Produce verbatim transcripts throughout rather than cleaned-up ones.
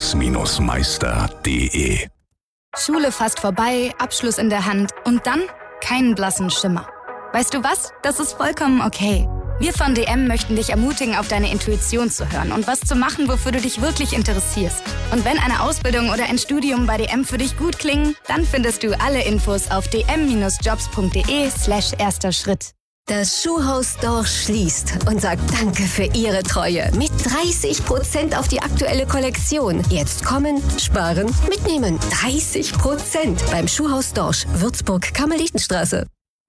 Impuls Meister punkt de. Schule fast vorbei, Abschluss in der Hand und dann keinen blassen Schimmer. Weißt du was? Das ist vollkommen okay. Wir von D M möchten dich ermutigen, auf deine Intuition zu hören und was zu machen, wofür du dich wirklich interessierst. Und wenn eine Ausbildung oder ein Studium bei D M für dich gut klingen, dann findest du alle Infos auf dm-jobs.de slash erster Schritt. Das Schuhhaus Dorsch schließt und sagt Danke für Ihre Treue mit dreißig Prozent auf die aktuelle Kollektion. Jetzt kommen, sparen, mitnehmen. dreißig Prozent beim Schuhhaus Dorsch, Würzburg, Karmelitenstraße.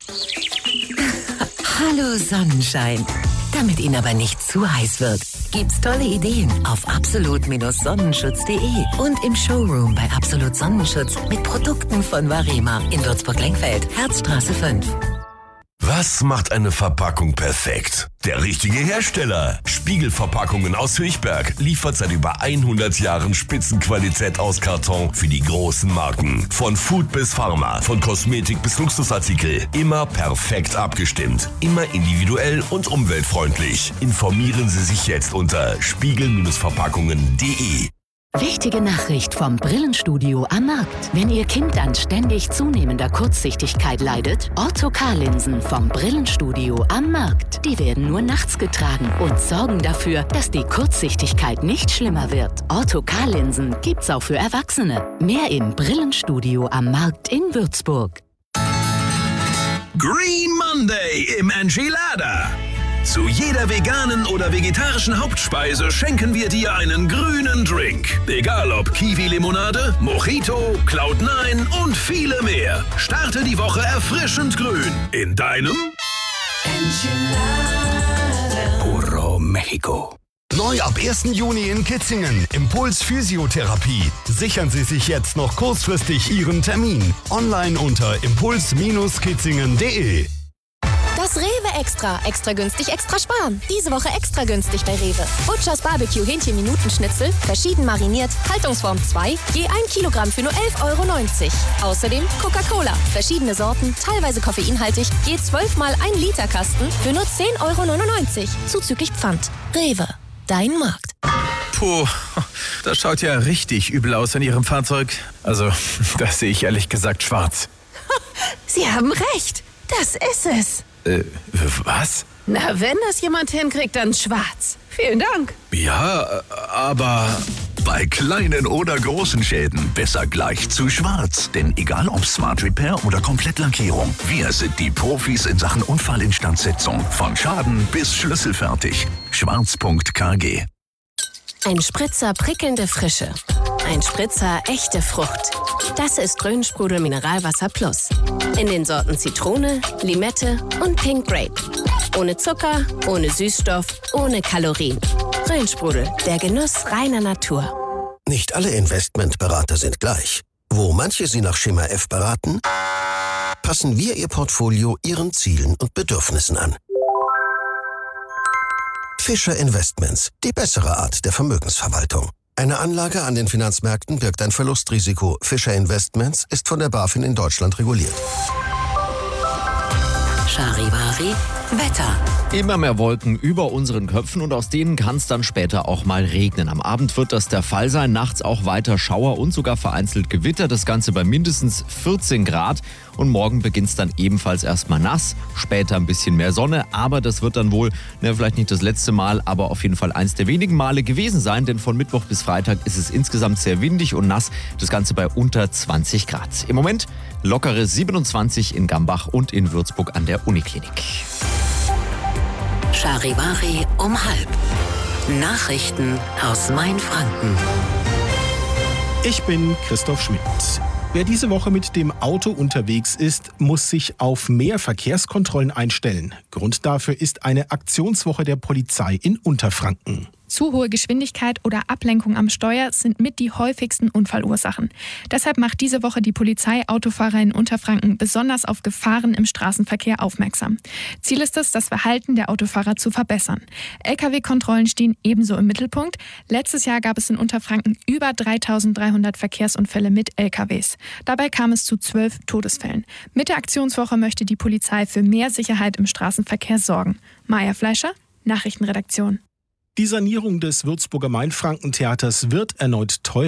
Hallo Sonnenschein. Damit Ihnen aber nicht zu heiß wird, gibt's tolle Ideen auf absolut Sonnenschutz punkt de und im Showroom bei Absolut Sonnenschutz mit Produkten von Varema in Würzburg-Lengfeld, Herzstraße fünf. Was macht eine Verpackung perfekt? Der richtige Hersteller. Spiegelverpackungen aus Höchberg liefert seit über hundert Jahren Spitzenqualität aus Karton für die großen Marken. Von Food bis Pharma, von Kosmetik bis Luxusartikel. Immer perfekt abgestimmt. Immer individuell und umweltfreundlich. Informieren Sie sich jetzt unter spiegel verpackungen punkt de. Wichtige Nachricht vom Brillenstudio am Markt. Wenn Ihr Kind an ständig zunehmender Kurzsichtigkeit leidet, Ortho-K-Linsen vom Brillenstudio am Markt. Die werden nur nachts getragen und sorgen dafür, dass die Kurzsichtigkeit nicht schlimmer wird. Ortho-K-Linsen gibt's auch für Erwachsene. Mehr im Brillenstudio am Markt in Würzburg. Green Monday im Enchilada. Zu jeder veganen oder vegetarischen Hauptspeise schenken wir dir einen grünen Drink. Egal ob Kiwi-Limonade, Mojito, Cloud neun und viele mehr. Starte die Woche erfrischend grün. In deinem Enchilada. Puro Mexico. Neu ab ersten Juni in Kitzingen. Impuls Physiotherapie. Sichern Sie sich jetzt noch kurzfristig Ihren Termin. Online unter impuls kitzingen punkt de. Das Rewe Extra. Extra günstig, extra sparen. Diese Woche extra günstig bei Rewe. Butchers Barbecue Hähnchen-Minutenschnitzel, verschieden mariniert, Haltungsform zwei, je ein Kilogramm für nur elf Euro neunzig. Außerdem Coca-Cola, verschiedene Sorten, teilweise koffeinhaltig, je zwölf mal ein Liter Kasten für nur zehn Euro neunundneunzig. Zuzüglich Pfand. Rewe. Dein Markt. Puh, das schaut ja richtig übel aus an Ihrem Fahrzeug. Also, das sehe ich ehrlich gesagt schwarz. Sie haben recht. Das ist es. Äh, was? Na, wenn das jemand hinkriegt, dann schwarz. Vielen Dank. Ja, aber... Bei kleinen oder großen Schäden besser gleich zu schwarz. Denn egal ob Smart Repair oder Komplettlackierung, wir sind die Profis in Sachen Unfallinstandsetzung. Von Schaden bis schlüsselfertig. schwarz punkt k g. Ein Spritzer prickelnde Frische. Ein Spritzer echte Frucht. Das ist Grünsprudel Mineralwasser Plus. In den Sorten Zitrone, Limette und Pink Grape. Ohne Zucker, ohne Süßstoff, ohne Kalorien. Grünsprudel, der Genuss reiner Natur. Nicht alle Investmentberater sind gleich. Wo manche Sie nach Schema F beraten, passen wir Ihr Portfolio Ihren Zielen und Bedürfnissen an. Fischer Investments, die bessere Art der Vermögensverwaltung. Eine Anlage an den Finanzmärkten birgt ein Verlustrisiko. Fischer Investments ist von der BaFin in Deutschland reguliert. Charivari Wetter. Immer mehr Wolken über unseren Köpfen und aus denen kann es dann später auch mal regnen. Am Abend wird das der Fall sein, nachts auch weiter Schauer und sogar vereinzelt Gewitter. Das Ganze bei mindestens vierzehn Grad und morgen beginnt es dann ebenfalls erstmal nass, später ein bisschen mehr Sonne, aber das wird dann wohl, ne, vielleicht nicht das letzte Mal, aber auf jeden Fall eins der wenigen Male gewesen sein, denn von Mittwoch bis Freitag ist es insgesamt sehr windig und nass, das Ganze bei unter zwanzig Grad. Im Moment lockere siebenundzwanzig in Gambach und in Würzburg an der Uniklinik. Charivari um halb. Nachrichten aus Mainfranken. Ich bin Christoph Schmidt. Wer diese Woche mit dem Auto unterwegs ist, muss sich auf mehr Verkehrskontrollen einstellen. Grund dafür ist eine Aktionswoche der Polizei in Unterfranken. Zu hohe Geschwindigkeit oder Ablenkung am Steuer sind mit die häufigsten Unfallursachen. Deshalb macht diese Woche die Polizei Autofahrer in Unterfranken besonders auf Gefahren im Straßenverkehr aufmerksam. Ziel ist es, das Verhalten der Autofahrer zu verbessern. L K W-Kontrollen stehen ebenso im Mittelpunkt. Letztes Jahr gab es in Unterfranken über dreitausenddreihundert Verkehrsunfälle mit L K Ws. Dabei kam es zu zwölf Todesfällen. Mit der Aktionswoche möchte die Polizei für mehr Sicherheit im Straßenverkehr sorgen. Maja Fleischer, Nachrichtenredaktion. Die Sanierung des Würzburger Mainfranken-Theaters wird erneut teuer.